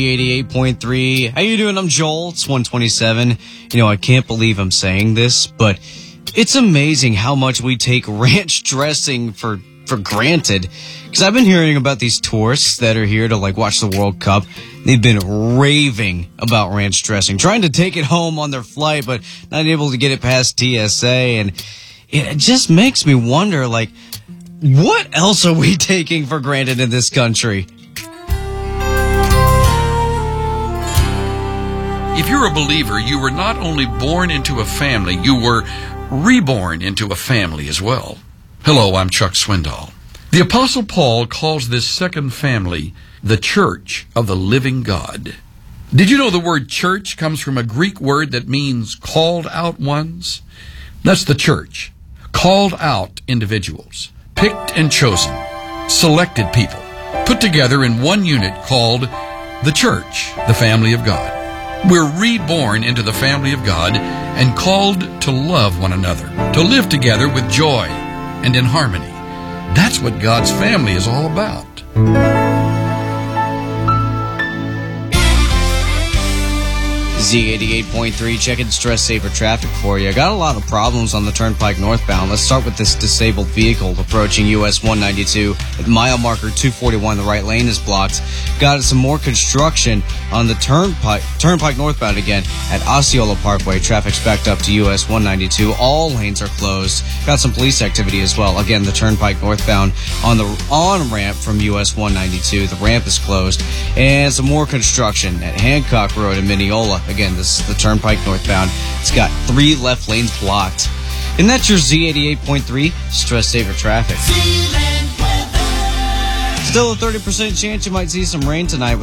88.3. How you doing? I'm Joel. It's 127. I can't believe I'm saying this, but it's amazing how much we take ranch dressing for granted. Because I've been hearing about these tourists that are here to watch the World Cup. They've been raving about ranch dressing, trying to take it home on their flight, but not able to get it past TSA. And it just makes me wonder, what else are we taking for granted in this country? If you're a believer, you were not only born into a family, you were reborn into a family as well. Hello, I'm Chuck Swindoll. The Apostle Paul calls this second family the Church of the Living God. Did you know the word church comes from a Greek word that means called out ones? That's the church. Called out individuals, picked and chosen, selected people, put together in one unit called the church, the family of God. We're reborn into the family of God and called to love one another, to live together with joy and in harmony. That's what God's family is all about. Z88.3, checking stress saver traffic for you. I got a lot of problems on the Turnpike northbound. Let's start with this disabled vehicle approaching US 192 at mile marker 241. The right lane is blocked. Got some more construction on the Turnpike northbound again at Osceola Parkway. Traffic's backed up to US 192. All lanes are closed. Got some police activity as well. Again, the Turnpike northbound on the on-ramp from US 192. The ramp is closed. And some more construction at Hancock Road in Mineola. Again, this is the Turnpike northbound. It's got 3 left lanes blocked. And that's your Z88.3 stress saver traffic. Still a 30% chance you might see some rain tonight.